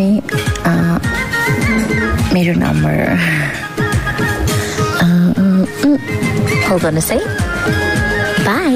मेरो number hold गर्नुहोस् है। बाई।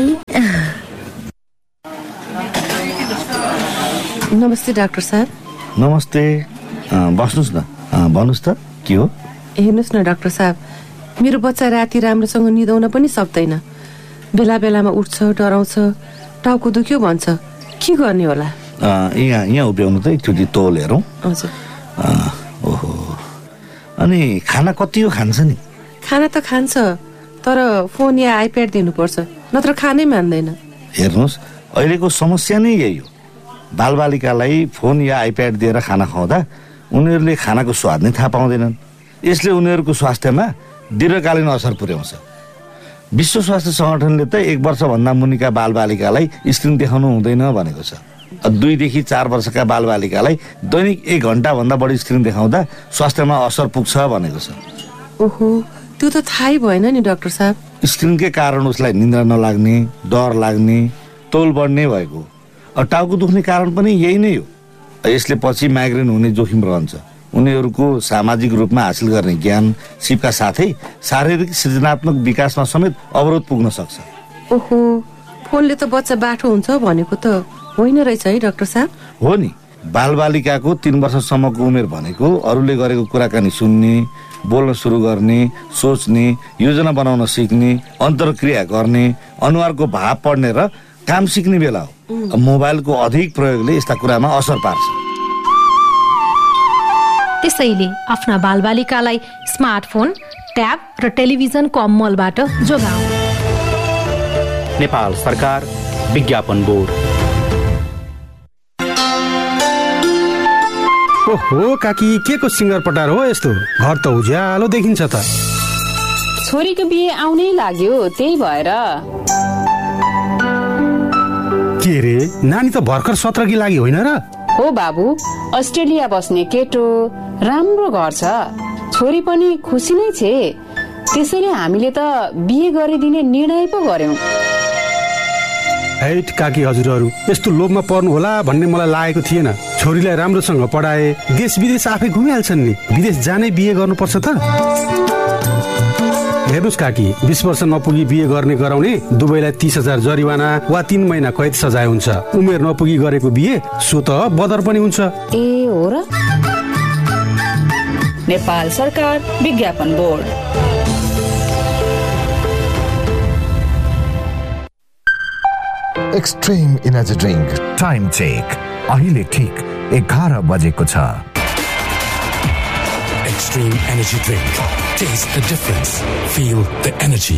नमस्ते डाक्टर साहब। नमस्ते, बस्नुहोस् न। भन्नुहोस् त के हो? हेर्नुहोस् न डाक्टर साहब, मेरो बच्चा राति राम्रोसँग निदाउन पनि सक्दैन। बेला बेलामा उठ्छ, डराउँछ, टाउको दुख्यो भन्छ। के गर्ने होला? यहाँ उभ्याउनु त एकचोटि तौल हेरौँ। हजुर। ओहो, अनि खाना कति हो खान्छ नि? खाना त खान्छ, तर फोन या आइप्याड दिनुपर्छ, नत्र खानै मान्दैन। हेर्नुहोस्, अहिलेको समस्या नै यही हो। बालबालिकालाई फोन या आइप्याड दिएर खाना खुवाउँदा उनीहरूले खानाको स्वाद नै थाहा पाउँदैनन्। यसले उनीहरूको स्वास्थ्यमा दीर्घकालीन असर पुर्याउँछ। विश्व स्वास्थ्य सङ्गठनले त 1 वर्षभन्दा मुनिका बालबालिकालाई स्क्रिन देखाउनु हुँदैन भनेको छ। 2 देखि 4 वर्षका बालबालिकालाई दैनिक 1 घण्टाभन्दा बढी स्क्रिन देखाउँदा स्वास्थ्यमा असर पुग्छ भनेको छ। ओहो, त्यो त थाहै भएन नि डाक्टर साहब। स्क्रिनकै कारण उसलाई निद्रा नलाग्ने, डर लाग्ने, तौल बढ्ने भएको। टाउको दुख्ने कारण पनि यही नै हो। यसले पछि माइग्रेन हुने जोखिम रहन्छ। उनीहरूको सामाजिक रूपमा हासिल गर्ने ज्ञान सिपका साथै शारीरिक सृजनात्मक विकासमा समेत अवरोध पुग्न सक्छ। ओहो, फोनले त बच्चा बाठो हुन्छ भनेको त होइन रहेछ है डाक्टर साहब? हो नि, बालबालिकाको 3 वर्षसम्मको उमेर भनेको अरूले गरेको कुराकानी सुन्ने, बोल्न सुरु गर्ने, सोच्ने, योजना बनाउन सिक्ने, अन्तर्क्रिया गर्ने, अनुहारको भाव पढ्ने र काम सिक्ने बेला हो। मोबाइलको अधिक प्रयोगले यस्ता कुरामा असर पार्छ। त्यसैले आफ्ना बालबालिकालाई स्मार्टफोन, ट्याब र टेलिभिजनको अमलबाट जोगाऊ। नेपाल सरकार विज्ञापन बोर्ड। ओहो काकी, के को सिङ्गर पटार हो यस्तो? घर त उज्यालो देखिन्छ त। छोरीको बिहे आउनै लाग्यो, त्यही भएर। के रे, नानी त भर्खर 17 की लागि होइन र? हो बाबु, अस्ट्रेलिया बस्ने केटो, राम्रो घर छ, छोरी पनि खुसी नै छे। त्यसैले हामीले त बिहे गरिदिने निर्णय पो गर्यौं। हैट काकी हजुरहरू, यस्तो लोभमा पर्नु होला भन्ने मलाई लागेको थिएन। छोरीलाई राम्रोसँग पढाए, देश विदेश आफै घुमिहाल्छन् नि। विदेश जानै बिहे गर्नुपर्छ त? हेर्नुहोस् काकी, 20 वर्ष नपुगी बिहे गर्ने गराउने दुवैलाई 30,000 जरिवाना वा 3 महिना कैद सजाय हुन्छ। उमेर नपुगी गरेको बिहे सो त बदर पनि हुन्छ। ए हो र? नेपाल सरकार विज्ञापन board. Extreme energy drink time check अहिले ठीक 11 बजेको छ। Extreme energy drink. Taste the difference. Feel the energy.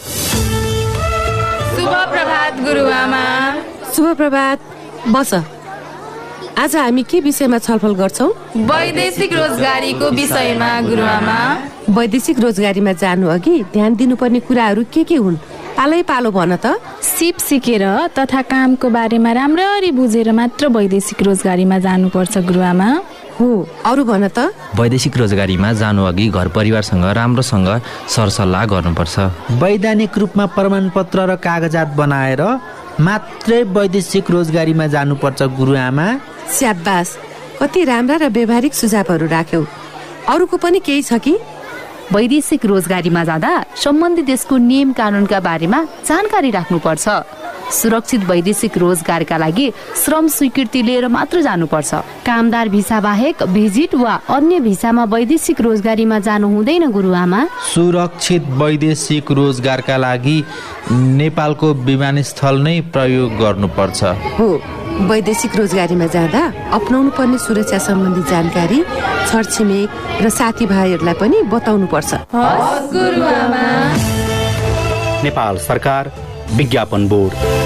शुभ प्रभात गुरुआमा। शुभ प्रभात। बस, आज हामी के विषयमा छलफल गर्छौं? वैदेशिक रोजगारीको विषयमा गुरुआमा। वैदेशिक रोजगारीमा जानु अघि ध्यान दिनुपर्ने कुराहरू के हुन्? पालै पालो भन त। सिप सिकेर तथा कामको बारेमा राम्ररी बुझेर मात्र वैदेशिक रोजगारीमा जानुपर्छ गुरुआमा। हो, अरू भन त। वैदेशिक रोजगारीमा जानु अघि घर परिवारसँग राम्रोसँग सरसल्लाह गर्नुपर्छ। वैधानिक रूपमा प्रमाणपत्र र कागजात बनाएर मात्रै वैदेशिक रोजगारीमा जानुपर्छ गुरुआमा। स्याबास, कति राम्रा र व्यवहारिक सुझावहरू राख्यौ। अरूको पनि केही छ कि? वैदेशिक रोजगारीमा जाँदा सम्बन्धित देशको नियम कानुनका बारेमा जानकारी राख्नुपर्छ। सुरक्षित वैदेशिक रोजगारका लागि श्रम स्वीकृति लिएर मात्र जानुपर्छ। कामदार भिसा बाहेक भिजिट वा अन्य भिसामा वैदेशिक रोजगारीमा जानु हुँदैन गुरुआमा। सुरक्षित वैदेशिक रोजगारका लागि नेपालको विमानस्थल नै प्रयोग गर्नुपर्छ। हो, वैदेशिक रोजगारीमा जाँदा अपनाउनु पर्ने सुरक्षा सम्बन्धी जानकारी छरछिमेक र साथीभाइहरूलाई पनि बताउनु पर्छ। नेपाल सरकार विज्ञापन बोर्ड।